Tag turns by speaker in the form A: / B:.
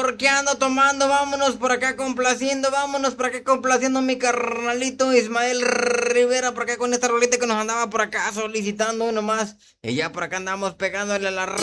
A: porque ando tomando, vámonos por acá complaciendo, vámonos por acá complaciendo a mi carnalito Ismael Rivera, por acá con esta rolita que nos andaba por acá solicitando uno más. Y ya por acá andamos pegándole a la